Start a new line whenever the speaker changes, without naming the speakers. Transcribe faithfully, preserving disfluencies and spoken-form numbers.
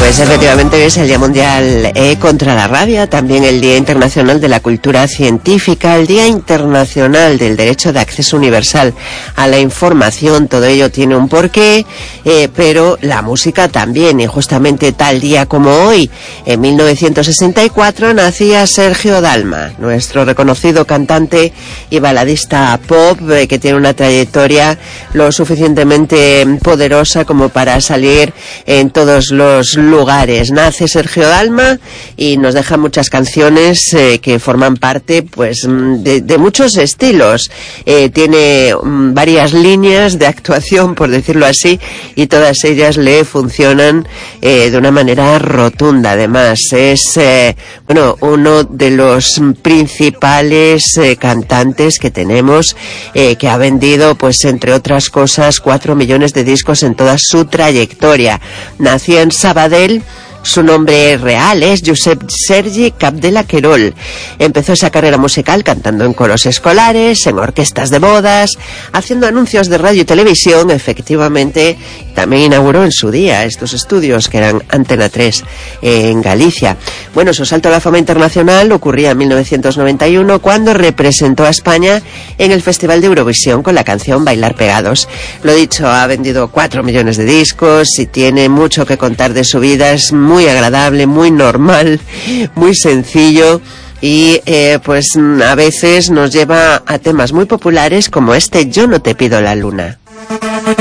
Pues efectivamente es el Día Mundial eh, contra la Rabia, también el Día Internacional de la Cultura Científica, el Día Internacional del Derecho de Acceso Universal a la Información. Todo ello tiene un porqué, eh, pero la música también, y justamente tal día como hoy, en mil novecientos sesenta y cuatro, nacía Sergio Dalma, nuestro reconocido cantante y baladista pop, eh, que tiene una trayectoria lo suficientemente poderosa como para salir en todos los lugares. Nace Sergio Dalma y nos deja muchas canciones eh, que forman parte pues de, de muchos estilos. Eh, tiene um, varias líneas de actuación, por decirlo así, y todas ellas le funcionan eh, de una manera rotunda. Además, es eh, bueno uno de los principales eh, cantantes que tenemos, eh, que ha vendido, pues entre otras cosas, cuatro millones de discos en toda su trayectoria. Nació en Sabadell. Su nombre real es Josep Sergi Capdevila Querol. Empezó esa carrera musical cantando en coros escolares, en orquestas de bodas, haciendo anuncios de radio y televisión. Efectivamente, también inauguró en su día estos estudios que eran Antena tres eh, en Galicia. Bueno, su salto a la fama internacional ocurría en mil novecientos noventa y uno, cuando representó a España en el Festival de Eurovisión con la canción Bailar Pegados. Lo dicho, ha vendido cuatro millones de discos y tiene mucho que contar de su vida. Es muy muy agradable, muy normal, muy sencillo y eh, pues a veces nos lleva a temas muy populares como este Yo no te pido la luna.